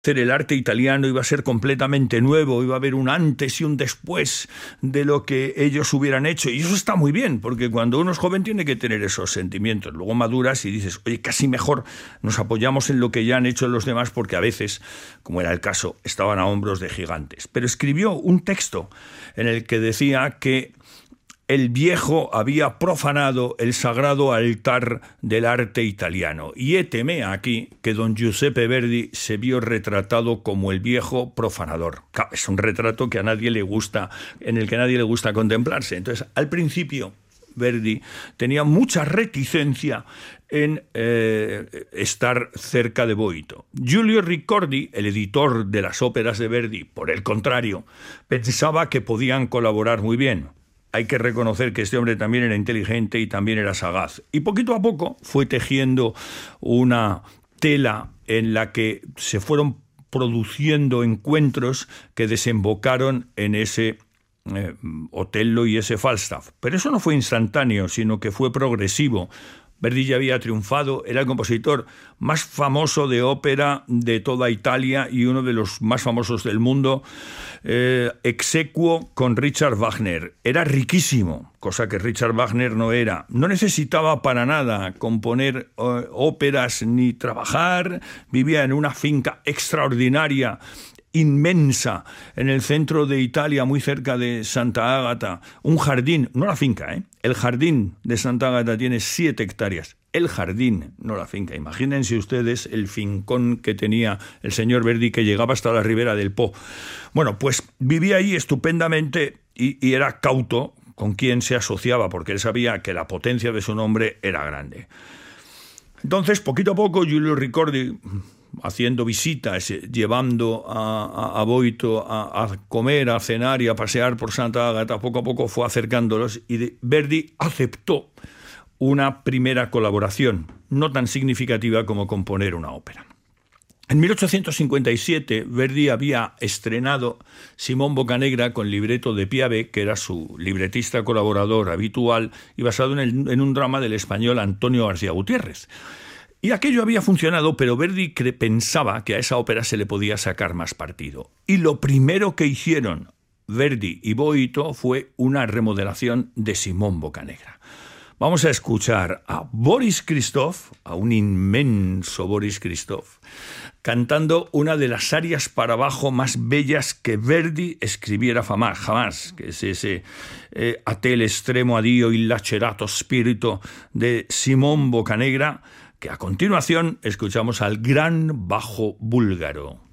el arte italiano iba a ser completamente nuevo, iba a haber un antes y un después de lo que ellos hubieran hecho. Y eso está muy bien, porque cuando uno es joven tiene que tener esos sentimientos. Luego maduras y dices, oye, casi mejor nos apoyamos en lo que ya han hecho los demás, porque a veces, como era el caso, estaban a hombros de gigantes. Pero escribió un texto en el que decía que el viejo había profanado el sagrado altar del arte italiano. Y héteme aquí que don Giuseppe Verdi se vio retratado como el viejo profanador. Es un retrato que a nadie le gusta, en el que a nadie le gusta contemplarse. Entonces, al principio, Verdi tenía mucha reticencia en estar cerca de Boito. Giulio Ricordi, el editor de las óperas de Verdi, por el contrario, pensaba que podían colaborar muy bien. Hay que reconocer que este hombre también era inteligente y también era sagaz. Y poquito a poco fue tejiendo una tela en la que se fueron produciendo encuentros que desembocaron en ese Otello y ese Falstaff. Pero eso no fue instantáneo, sino que fue progresivo. Verdi ya había triunfado, era el compositor más famoso de ópera de toda Italia y uno de los más famosos del mundo, exequo con Richard Wagner. Era riquísimo, cosa que Richard Wagner no era. No necesitaba para nada componer óperas ni trabajar, vivía en una finca extraordinaria, inmensa, en el centro de Italia, muy cerca de Santa Ágata, un jardín, no la finca, el jardín de Santa Ágata tiene 7 hectáreas, el jardín, no la finca. Imagínense ustedes el fincón que tenía el señor Verdi, que llegaba hasta la ribera del Po. Bueno, pues vivía ahí estupendamente y era cauto con quien se asociaba, porque él sabía que la potencia de su nombre era grande. Entonces, poquito a poco, Giulio Ricordi, haciendo visitas, llevando a Boito a comer, a cenar y a pasear por Santa Ágata, poco a poco fue acercándolos y Verdi aceptó una primera colaboración, no tan significativa como componer una ópera. En 1857, Verdi había estrenado Simón Boccanegra con libreto de Piave, que era su libretista colaborador habitual y basado en un drama del español Antonio García Gutiérrez. Y aquello había funcionado, pero Verdi pensaba que a esa ópera se le podía sacar más partido. Y lo primero que hicieron Verdi y Boito fue una remodelación de Simón Boccanegra. Vamos a escuchar a Boris Christoph, a un inmenso Boris Christoph, cantando una de las arias para bajo más bellas que Verdi escribiera jamás, que es ese a te l'estremo addio il lacerato spirito de Simón Boccanegra, que a continuación escuchamos al gran bajo búlgaro.